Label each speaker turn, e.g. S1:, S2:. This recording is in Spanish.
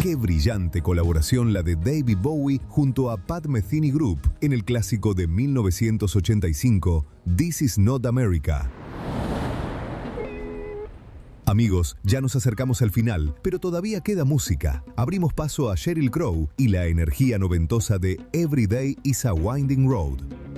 S1: Qué brillante colaboración la de David Bowie junto a Pat Metheny Group en el clásico de 1985, This Is Not America. Amigos, ya nos acercamos al final, pero todavía queda música. Abrimos paso a Sheryl Crow y la energía noventosa de Every Day is a Winding Road.